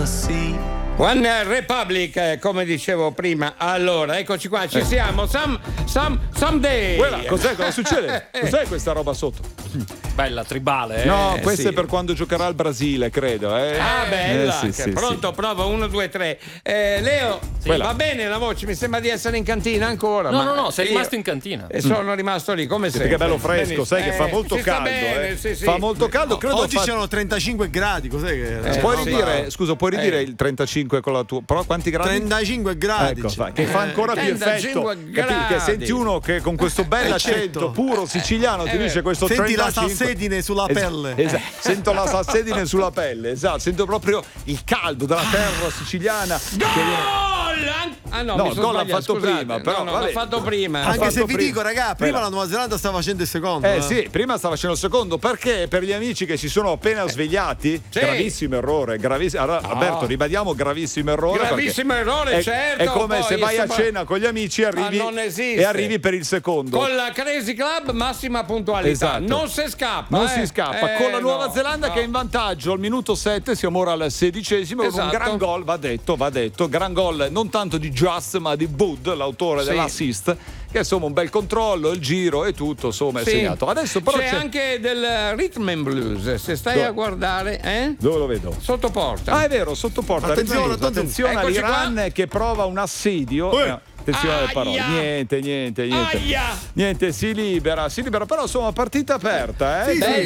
One Republic, come dicevo prima. Allora, eccoci qua, ci siamo. Someday. Cos'è? Cosa succede? Cos'è questa roba sotto? Bella tribale, No, questo sì. è per quando giocherà il Brasile, credo. Ah, bella. Sì, Pronto, sì. prova 1, 2, 3. Leo, va bene la voce? Mi sembra di essere in cantina ancora. No, sei rimasto in cantina. E sono rimasto lì, come sempre. Perché è bello fresco, Benissimo. sai che fa molto si sta caldo. bene, sì. Fa molto caldo, credo. Oggi c'erano 35 gradi, cos'è che. Puoi ridire il 35 con la tua. Però quanti gradi? 35 gradi. Ecco, che fa ancora più effetto. 35 gradi. Che senti uno che con questo bel accento puro siciliano ti dice questo Senti 35. la salsedine sulla pelle. Esatto. Sento la salsedine sulla pelle, esatto, sento proprio il caldo della terra siciliana. No, No, mi il sono gol l'ha sbagliato, fatto scusate. prima, però l'ha vabbè. fatto prima. Anche se fatto vi prima. dico, ragazzi, prima la Nuova Zelanda stava facendo il secondo. Sì, prima stava facendo il secondo, perché per gli amici che si sono appena svegliati, gravissimo errore, gravissimo. Allora, Alberto, ribadiamo gravissimo errore. Gravissimo errore, certo. È come poi, se vai a insomma, cena con gli amici non esiste. e arrivi per il secondo. Con la Crazy Club massima puntualità. Esatto. Non si scappa. Non si scappa. Con la Nuova Zelanda che è in no. vantaggio al minuto 7, siamo ora al 16esimo, con un Esatto. gran gol, va detto, gran gol non tanto di Just ma di Bud, l'autore dell'assist, che insomma un bel controllo, il giro e tutto, insomma è segnato. Adesso però c'è anche del rhythm and blues, se stai a guardare, Dove lo vedo? sotto porta. Ah, è vero, sotto porta. Attenzione, attenzione Eccoci all'Iran che prova un assedio. Attenzione alle parole. Niente. Aia! Niente, si libera, però insomma partita aperta, Sì,